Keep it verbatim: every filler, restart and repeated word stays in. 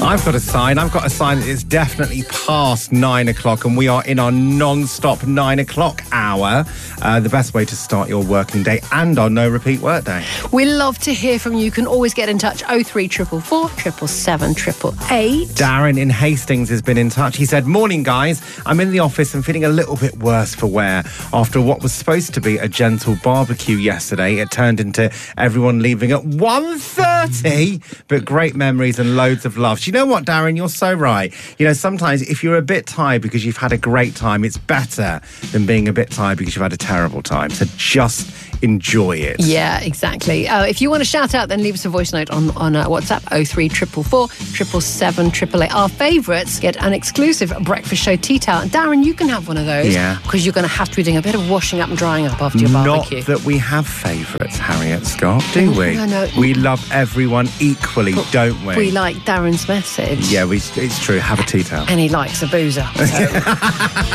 I've got a sign. I've got a sign that it's definitely past nine o'clock and we are in our non-stop nine o'clock hour. Uh, the best way to start your working day and our no repeat work day. We love to hear from you. You can always get in touch. oh three four four, seven seven seven, eight eight eight. Darren in Hastings has been in touch. He said, morning guys, I'm in the office and feeling a little bit worse for wear. After what was supposed to be a gentle barbecue yesterday, it turned into everyone leaving at one thirty, but great memories and loads of love. Do you know what, Darren? You're so right. You know, sometimes if you're a bit tired because you've had a great time, it's better than being a bit tired because you've had a terrible time. So just enjoy it. Yeah, exactly. Uh, if you want to shout out, then leave us a voice note on, on uh, WhatsApp, oh three four four, seven seven seven, eight eight. Our favourites get an exclusive breakfast show tea towel. And Darren, you can have one of those. Yeah. Because you're going to have to be doing a bit of washing up and drying up after your barbecue. Not that we have favourites, Harriet Scott, do we? No, no. We love everyone equally, But don't we? We like Darren's message. Yeah, we, it's true. Have a tea towel. And he likes a boozer. So.